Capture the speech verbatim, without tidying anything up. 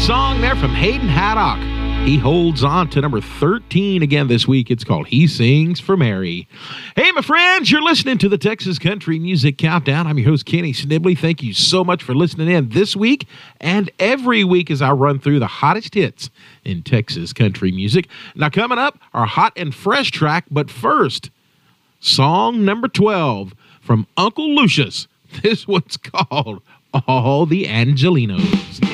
song there from Hayden Haddock. He holds on to number thirteen again this week. It's called He Sings for Mary. Hey, my friends, you're listening to the Texas Country Music Countdown. I'm your host, Kenny Snibley. Thank you so much for listening in this week and every week as I run through the hottest hits in Texas country music. Now, coming up, our hot and fresh track, but first, song number twelve from Uncle Lucius. This one's called All the Angelinos.